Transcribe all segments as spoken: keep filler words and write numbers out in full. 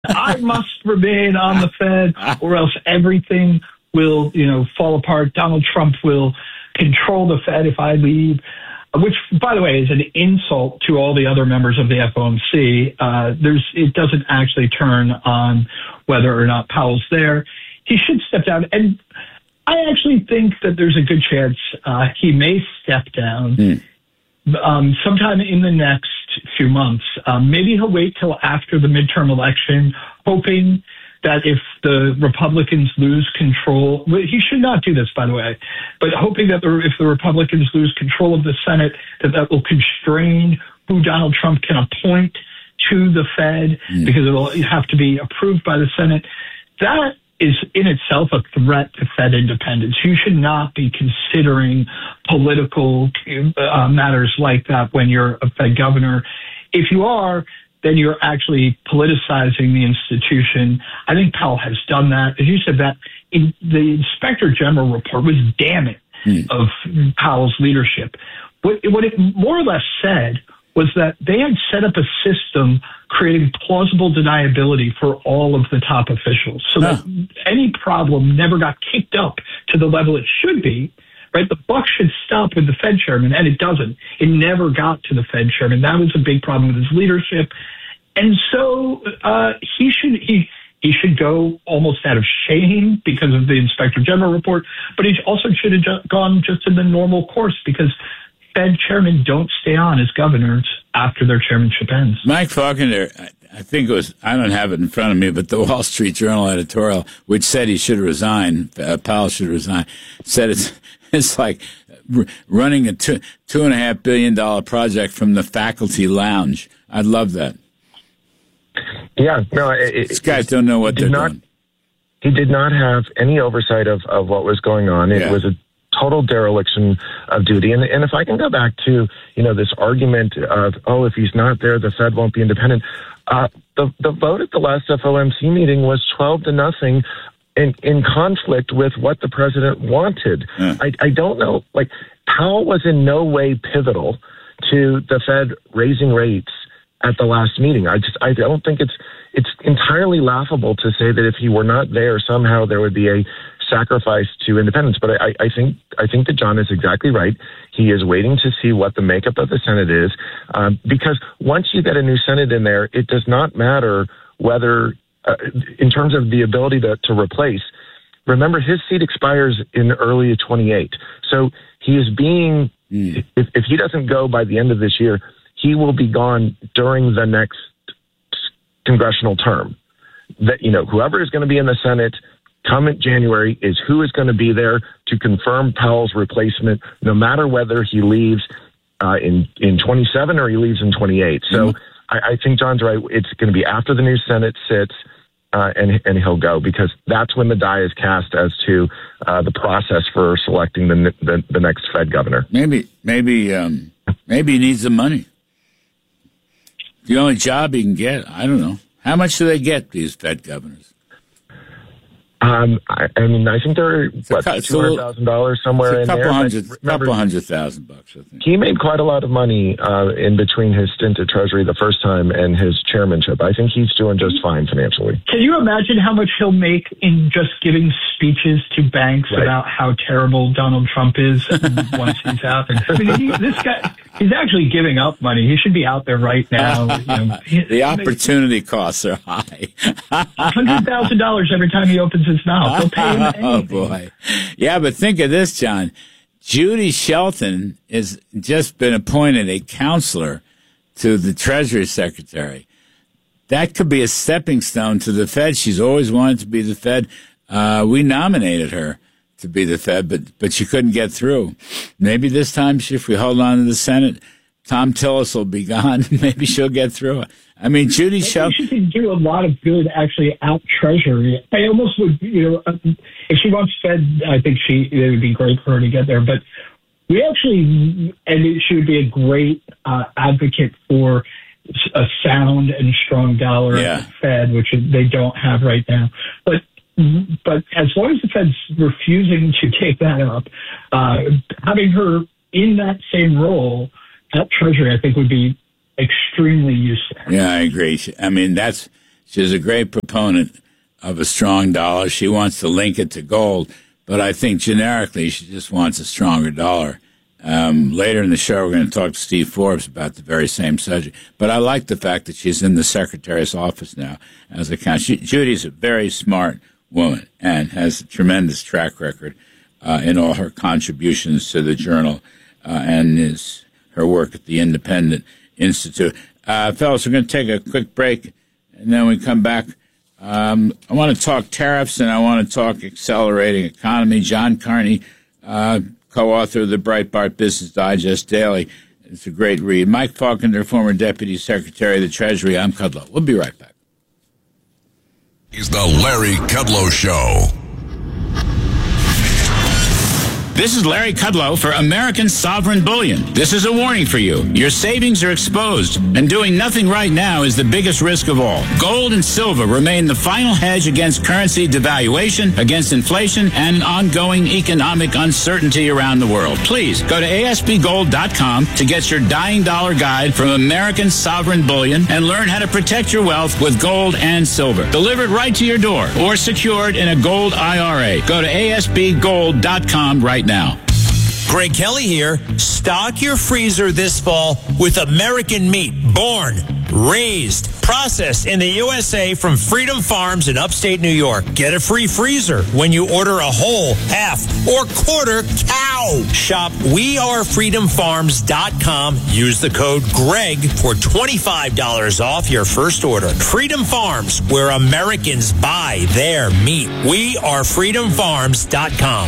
I must remain on the Fed, or else everything will, you know, fall apart. Donald Trump will control the Fed if I leave, which, by the way, is an insult to all the other members of the F O M C. Uh, there's, it doesn't actually turn on whether or not Powell's there. He should step down. And I actually think that there's a good chance uh, he may step down mm. um, sometime in the next few months. Um, maybe he'll wait till after the midterm election, hoping that if the Republicans lose control, he should not do this, by the way, but hoping that the, if the Republicans lose control of the Senate, that that will constrain who Donald Trump can appoint to the Fed, mm. because it will have to be approved by the Senate. That is in itself a threat to Fed independence. You should not be considering political uh, matters like that when you're a Fed governor. If you are, then you're actually politicizing the institution. I think Powell has done that. As you said, that in the Inspector General report was damning mm. of Powell's leadership. What, what it more or less said was that they had set up a system creating plausible deniability for all of the top officials, so huh. that any problem never got kicked up to the level it should be. Right, the buck should stop with the Fed chairman, and it doesn't. It never got to the Fed chairman. That was a big problem with his leadership, and so uh, he should he he should go almost out of shame because of the Inspector General report. But he also should have ju- gone just in the normal course, because Fed chairmen don't stay on as governors after their chairmanship ends. Mike Faulkner, I think it was, I don't have it in front of me, but the Wall Street Journal editorial, which said he should resign, uh, Powell should resign, said it's it's like r- running a two, two and a half billion dollar project from the faculty lounge. I love that. Yeah, no, it, these guys don't know what they're not, doing. He did not have any oversight of, of what was going on. It yeah. was a total dereliction of duty. And, and if I can go back to, you know, this argument of, oh, if he's not there, the Fed won't be independent. Uh, the, the vote at the last F O M C meeting was twelve to nothing in, in conflict with what the president wanted. Yeah. I, I don't know, like, Powell was in no way pivotal to the Fed raising rates at the last meeting. I just, I don't think it's, it's entirely laughable to say that if he were not there, somehow there would be a sacrifice to independence. But I, I think I think that John is exactly right. He is waiting to see what the makeup of the Senate is, um, because once you get a new Senate in there, it does not matter whether, uh, in terms of the ability to, to replace. Remember, his seat expires in early twenty-eight, so he is being. Mm. If, if he doesn't go by the end of this year, he will be gone during the next congressional term. That, you know, whoever is going to be in the Senate come in January is who is going to be there to confirm Powell's replacement, no matter whether he leaves uh, in, in twenty-seven or he leaves in twenty-eight. So mm-hmm. I, I think John's right. It's going to be after the new Senate sits, uh, and, and he'll go, because that's when the die is cast as to uh, the process for selecting the, the the next Fed governor. Maybe, maybe, um, maybe he needs the money. The only job he can get, I don't know. How much do they get, these Fed governors? Um, I, I mean, I think they're what two hundred thousand dollars somewhere in there. A couple hundred, remember, couple hundred thousand bucks. I think he made quite a lot of money uh, in between his stint at Treasury the first time and his chairmanship. I think he's doing just fine financially. Can you imagine how much he'll make in just giving speeches to banks right. about how terrible Donald Trump is once he's out there? I mean, he, this guy, he's actually giving up money. He should be out there right now. You know, he, the opportunity makes, costs are high. one hundred thousand dollars every time he opens his mouth. They'll pay him anything. Oh, boy. Yeah, but think of this, John. Judy Shelton has just been appointed a counselor to the Treasury Secretary. That could be a stepping stone to the Fed. She's always wanted to be the Fed. Uh, we nominated her to be the Fed, but but she couldn't get through. Maybe this time, if we hold on to the Senate, Tom Tillis will be gone. Maybe she'll get through it. I mean, Judy Shelton. She can do a lot of good, actually, out Treasury. I almost would, you know, if she wants Fed, I think she it would be great for her to get there. But we actually, and she would be a great uh, advocate for a sound and strong dollar yeah. at the Fed, which they don't have right now. But but as long as the Fed's refusing to take that up, uh, having her in that same role at Treasury, I think, would be extremely useful. Yeah, I agree. I mean, that's she's a great proponent of a strong dollar. She wants to link it to gold, but I think generically she just wants a stronger dollar. Um, later in the show, we're going to talk to Steve Forbes about the very same subject. But I like the fact that she's in the Secretary's office now as a counsel. Judy's a very smart woman and has a tremendous track record uh, in all her contributions to the Journal uh, and is her work at the Independent Institute. Uh, fellas, we're going to take a quick break, and then we come back. Um, I want to talk tariffs, and I want to talk accelerating economy. John Carney, uh, co-author of the Breitbart Business Digest Daily. It's a great read. Mike Faulkner, former Deputy Secretary of the Treasury. I'm Kudlow. We'll be right back. Is the Larry Kudlow Show. This is Larry Kudlow for American Sovereign Bullion. This is a warning for you. Your savings are exposed, and doing nothing right now is the biggest risk of all. Gold and silver remain the final hedge against currency devaluation, against inflation, and ongoing economic uncertainty around the world. Please go to A S B gold dot com to get your dying dollar guide from American Sovereign Bullion and learn how to protect your wealth with gold and silver. Delivered right to your door or secured in a gold I R A. Go to A S B gold dot com right now. Now. Greg Kelly here. Stock your freezer this fall with American meat, born, raised, processed in the U S A from Freedom Farms in upstate New York. Get a free freezer when you order a whole, half, or quarter cow. Shop we are freedom farms dot com. Use the code GREG for twenty-five dollars off your first order. Freedom Farms, where Americans buy their meat. we are freedom farms dot com.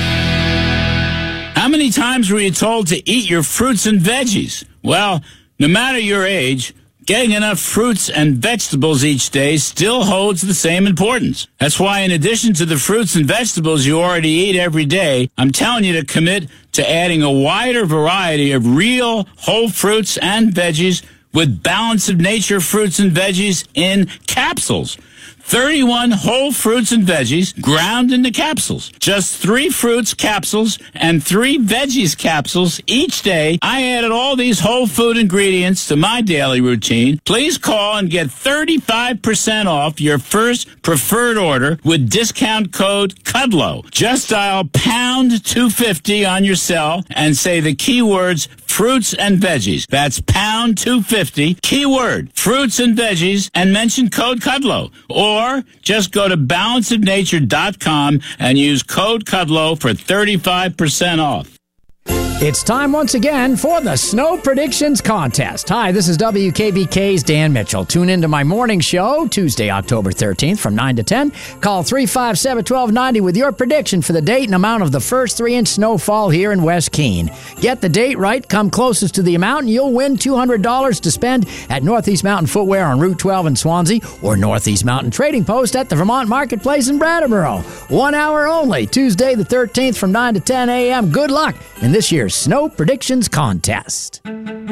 How many times were you told to eat your fruits and veggies? Well, no matter your age, getting enough fruits and vegetables each day still holds the same importance. That's why in addition to the fruits and vegetables you already eat every day, I'm telling you to commit to adding a wider variety of real whole fruits and veggies with Balance of Nature fruits and veggies in capsules. thirty-one whole fruits and veggies ground into capsules. Just three fruits capsules and three veggies capsules each day. I added all these whole food ingredients to my daily routine. Please call and get thirty-five percent off your first preferred order with discount code Kudlow. Just dial pound two fifty on your cell and say the keywords fruits and veggies. That's pound two fifty, keyword fruits and veggies, and mention code Kudlow. Or just go to balance of nature dot com and use code Kudlow for thirty-five percent off. It's time once again for the Snow Predictions Contest. Hi, this is W K B K's Dan Mitchell. Tune into my morning show, Tuesday, October thirteenth from nine to ten. Call three five seven, one two nine zero with your prediction for the date and amount of the first three-inch snowfall here in West Keene. Get the date right, come closest to the amount, and you'll win two hundred dollars to spend at Northeast Mountain Footwear on Route twelve in Swansea or Northeast Mountain Trading Post at the Vermont Marketplace in Brattleboro. One hour only, Tuesday the thirteenth from nine to ten a.m. Good luck in this year's Snow Predictions Contest.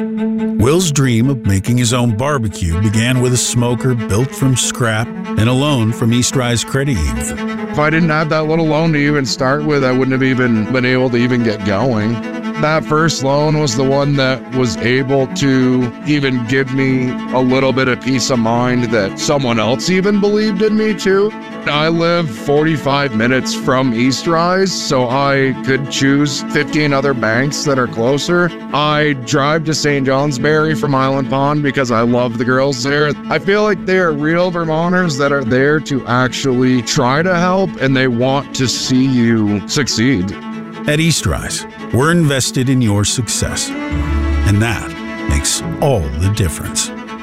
Will's dream of making his own barbecue began with a smoker built from scrap and a loan from East Rise Credit Union. If I didn't have that little loan to even start with, I wouldn't have even been able to even get going. That first loan was the one that was able to even give me a little bit of peace of mind that someone else even believed in me too. I live forty-five minutes from East Rise, so I could choose fifteen other banks that are closer. I drive to Saint Johnsbury from Island Pond because I love the girls there. I feel like they are real Vermonters that are there to actually try to help, and they want to see you succeed. At East Rise, we're invested in your success, and that makes all the difference.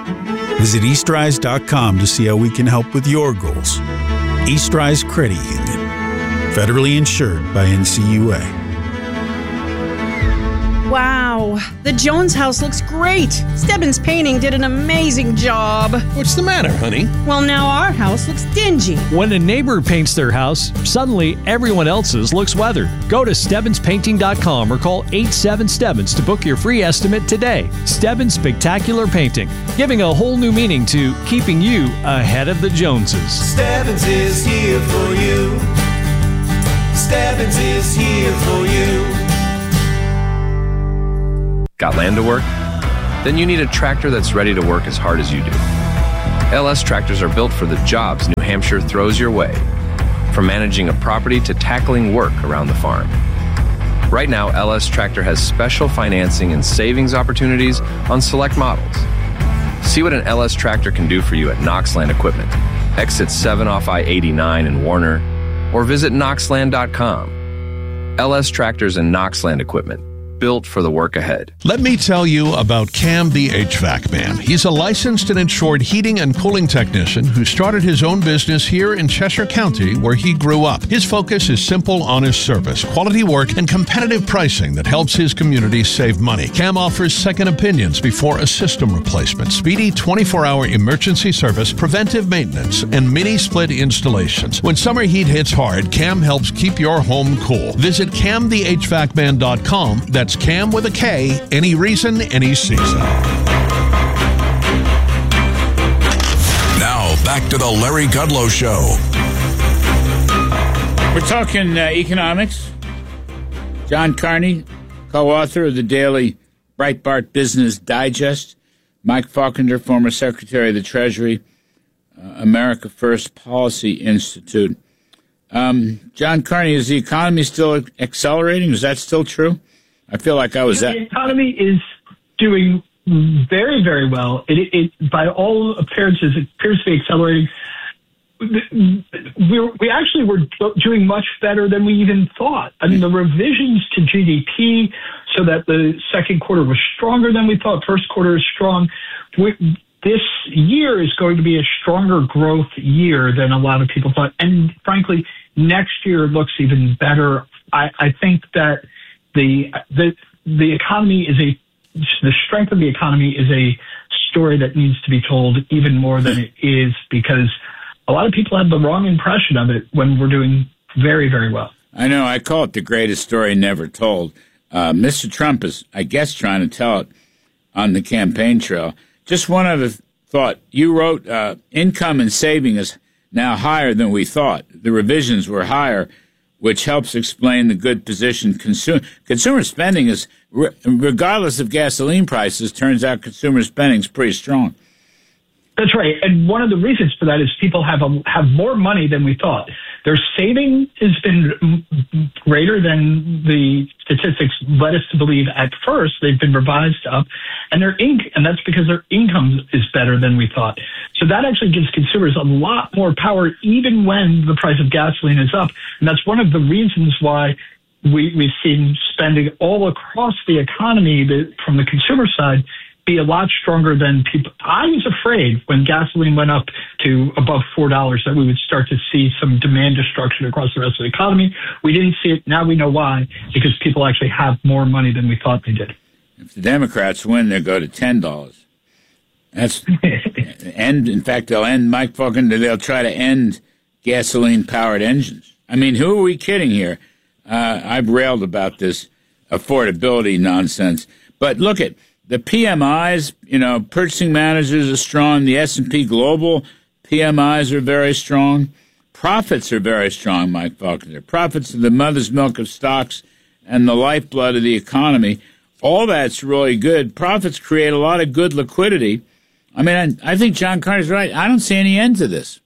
Visit east rise dot com to see how we can help with your goals. East Rise Credit Union, federally insured by N C U A. Wow, the Jones house looks great. Stebbins Painting did an amazing job. What's the matter, honey? Well, now our house looks dingy. When a neighbor paints their house, suddenly everyone else's looks weathered. Go to Stebbins Painting dot com or call eight seven Stebbins to book your free estimate today. Stebbins Spectacular Painting, giving a whole new meaning to keeping you ahead of the Joneses. Stebbins is here for you. Stebbins is here for you. Got land to work? Then you need a tractor that's ready to work as hard as you do. L S tractors are built for the jobs New Hampshire throws your way, from managing a property to tackling work around the farm. Right now, L S Tractor has special financing and savings opportunities on select models. See what an L S Tractor can do for you at Knoxland Equipment, exit seven off I eighty-nine in Warner, or visit knoxland dot com. L S Tractors and Knoxland Equipment, built for the work ahead. Let me tell you about Cam the H V A C Man. He's a licensed and insured heating and cooling technician who started his own business here in Cheshire County, where he grew up. His focus is simple, honest service, quality work, and competitive pricing that helps his community save money. Cam offers second opinions before a system replacement, speedy twenty-four hour emergency service, preventive maintenance, and mini split installations. When summer heat hits hard, Cam helps keep your home cool. Visit cam the h v a c man dot com. That's Cam with a K, any reason, any season. Now, back to the Larry Kudlow Show. We're talking uh, economics. John Carney, co-author of the daily Breitbart Business Digest. Mike Faulkner, former Secretary of the Treasury, uh, America First Policy Institute. Um, John Carney, is the economy still accelerating? Is that still true? I feel like I was the at... The economy is doing very, very well. It, it, by all appearances, it appears to be accelerating. We we actually were doing much better than we even thought. I mean, the revisions to G D P, so that the second quarter was stronger than we thought. First quarter is strong. We, this year is going to be a stronger growth year than a lot of people thought. And frankly, next year looks even better. I, I think that The, the the economy is a the strength of the economy is a story that needs to be told even more than it is, because a lot of people have the wrong impression of it when we're doing very, very well. I know. I call it the greatest story never told. Uh, Mister Trump is, I guess, trying to tell it on the campaign trail. Just one other thought. You wrote uh, income and saving is now higher than we thought. The revisions were higher, which helps explain the good position. Consumer, consumer spending is, regardless of gasoline prices, turns out consumer spending is pretty strong. That's right. And one of the reasons for that is people have a, have more money than we thought. Their saving has been greater than the statistics led us to believe at first. They've been revised up, and their inc- and that's because their income is better than we thought. So that actually gives consumers a lot more power, even when the price of gasoline is up. And that's one of the reasons why we, we've seen spending all across the economy that, from the consumer side, be a lot stronger than people. I was afraid when gasoline went up to above four dollars that we would start to see some demand destruction across the rest of the economy. We didn't see it. Now we know why, because people actually have more money than we thought they did. If the Democrats win, they'll go to ten dollars. That's end. In fact, they'll end Mike Faulkner. They'll try to end gasoline-powered engines. I mean, who are we kidding here? Uh, I've railed about this affordability nonsense, but look at the P M Is. You know, purchasing managers are strong. The S and P Global P M Is are very strong. Profits are very strong, Mike Faulkner. Profits are the mother's milk of stocks and the lifeblood of the economy. All that's really good. Profits create a lot of good liquidity. I mean, I, I think John Carter's right. I don't see any end to this.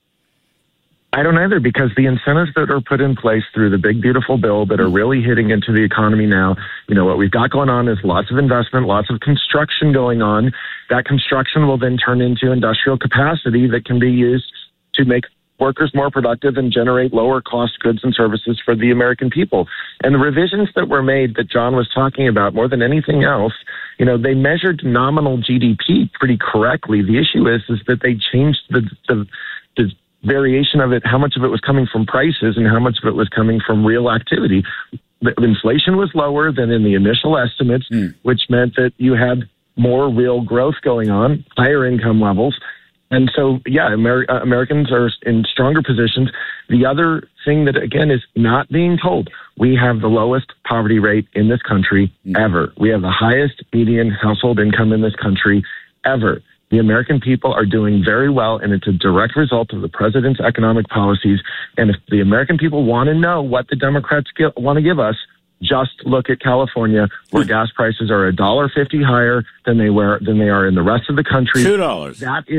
I don't either, because the incentives that are put in place through the big, beautiful bill that are really hitting into the economy now, you know, what we've got going on is lots of investment, lots of construction going on. That construction will then turn into industrial capacity that can be used to make workers more productive and generate lower cost goods and services for the American people. And the revisions that were made that John was talking about, more than anything else, you know, they measured nominal G D P pretty correctly. The issue is, is that they changed the, the, the variation of it, how much of it was coming from prices and how much of it was coming from real activity. The inflation was lower than in the initial estimates, mm. which meant that you had more real growth going on, higher income levels. And so, yeah, Amer- Americans are in stronger positions. The other thing that, again, is not being told, we have the lowest poverty rate in this country mm. ever. We have the highest median household income in this country ever. The American people are doing very well, and it's a direct result of the president's economic policies. And if the American people want to know what the Democrats get, want to give us, just look at California, where gas prices are a dollar fifty higher than they were than they are in the rest of the country. Two dollars. That is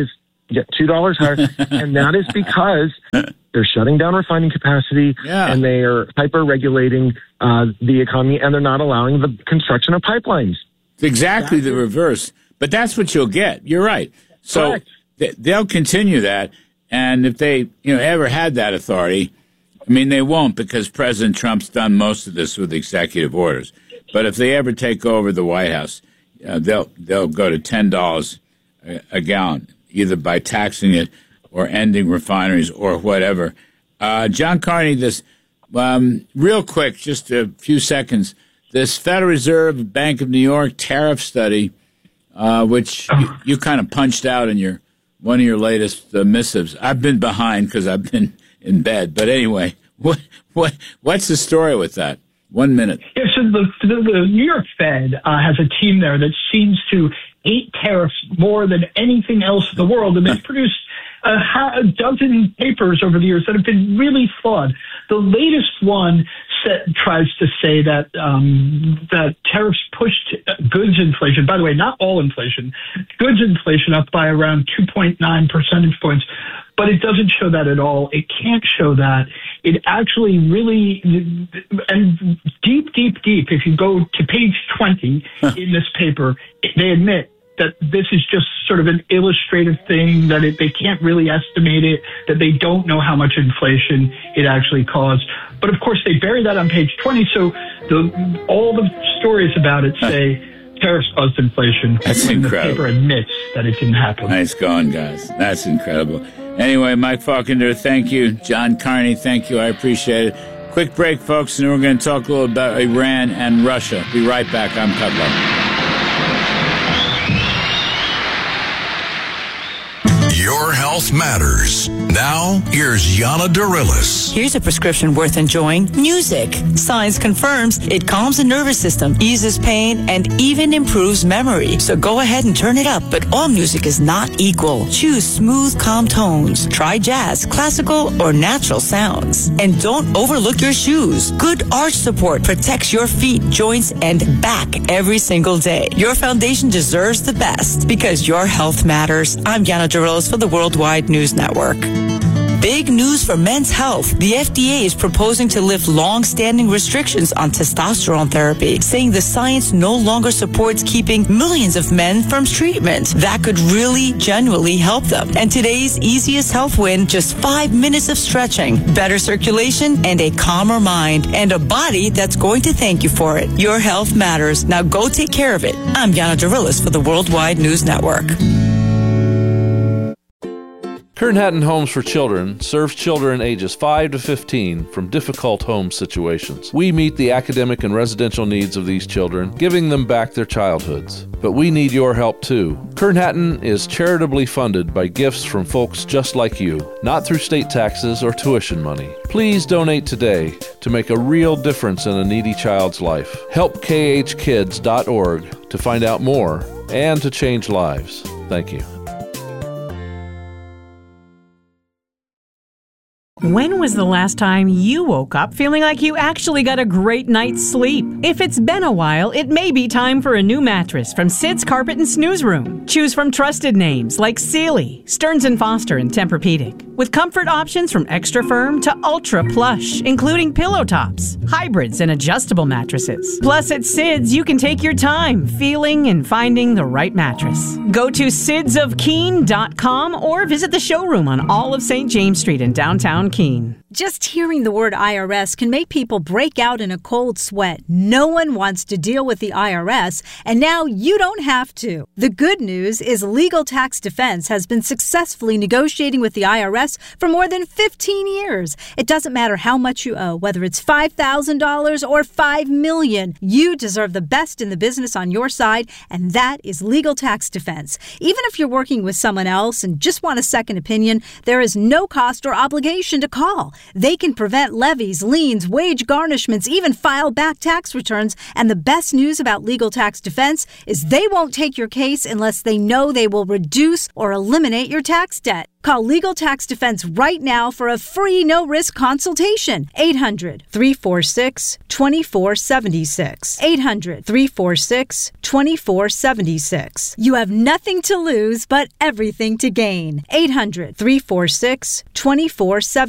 get two dollars higher. And that is because they're shutting down refining capacity yeah. and they are hyper-regulating uh, the economy, and they're not allowing the construction of pipelines. It's exactly the reverse. But that's what you'll get. You're right. So th- they'll continue that. And if they, you know, ever had that authority, I mean, they won't, because President Trump's done most of this with executive orders. But if they ever take over the White House, uh, they'll they'll go to ten dollars a, a gallon, either by taxing it or ending refineries or whatever. Uh, John Carney, this um, real quick, just a few seconds. This Federal Reserve Bank of New York tariff study, uh, which you, you kind of punched out in your one of your latest uh, missives. I've been behind because I've been in bed. But anyway, what what what's the story with that? One minute. Yeah, so the, the, the New York Fed uh, has a team there that seems to hate tariffs more than anything else in the world, and they've produced a, a dozen papers over the years that have been really flawed. The latest one set, tries to say that um, that tariffs pushed goods inflation, by the way, not all inflation, goods inflation up by around two point nine percentage points. But it doesn't show that at all. It can't show that. It actually really, and deep, deep, deep, if you go to page twenty in this paper, they admit that this is just sort of an illustrative thing, that it, they can't really estimate it, that they don't know how much inflation it actually caused. But of course, they bury that on page twenty, so the, all the stories about it say tariffs caused inflation. That's when incredible. The paper admits that it didn't happen. Nice going, guys. That's incredible. Anyway, Mike Falconer, thank you. John Carney, thank you. I appreciate it. Quick break, folks, and then we're going to talk a little about Iran and Russia. Be right back. I'm Kudlow. Your health matters. Now, here's Yana Darilis. Here's a prescription worth enjoying. Music. Science confirms it calms the nervous system, eases pain, and even improves memory. So go ahead and turn it up, but all music is not equal. Choose smooth, calm tones. Try jazz, classical, or natural sounds. And don't overlook your shoes. Good arch support protects your feet, joints, and back every single day. Your foundation deserves the best because your health matters. I'm Yana Darilis for the Worldwide News Network. Big news for men's health. The F D A is proposing to lift long-standing restrictions on testosterone therapy, saying the science no longer supports keeping millions of men from treatment. That could really, genuinely help them. And today's easiest health win, just five minutes of stretching, better circulation, and a calmer mind, and a body that's going to thank you for it. Your health matters. Now go take care of it. I'm Yana Darilis for the Worldwide News Network. Kern Hatton Homes for Children serves children ages five to fifteen from difficult home situations. We meet the academic and residential needs of these children, giving them back their childhoods. But we need your help too. Kern Hatton is charitably funded by gifts from folks just like you, not through state taxes or tuition money. Please donate today to make a real difference in a needy child's life. Help K H kids dot org to find out more and to change lives. Thank you. When was the last time you woke up feeling like you actually got a great night's sleep? If it's been a while, it may be time for a new mattress from Sid's Carpet and Snooze Room. Choose from trusted names like Sealy, Stearns and Foster, and Tempur-Pedic, with comfort options from extra firm to ultra plush, including pillow tops, hybrids, and adjustable mattresses. Plus, at Sid's, you can take your time feeling and finding the right mattress. Go to sids of keene dot com or visit the showroom on all of Saint James Street in downtown Keene. Just hearing the word I R S can make people break out in a cold sweat. No one wants to deal with the I R S, and now you don't have to. The good news is Legal Tax Defense has been successfully negotiating with the I R S for more than fifteen years. It doesn't matter how much you owe, whether it's five thousand dollars or five million dollars. You deserve the best in the business on your side, and that is Legal Tax Defense. Even if you're working with someone else and just want a second opinion, there is no cost or obligation to call. They can prevent levies, liens, wage garnishments, even file back tax returns. And the best news about Legal Tax Defense is they won't take your case unless they know they will reduce or eliminate your tax debt. Call Legal Tax Defense right now for a free no-risk consultation. eight hundred, three four six, two four seven six. eight hundred, three four six, two four seven six. You have nothing to lose but everything to gain. eight hundred, three four six, two four seven six.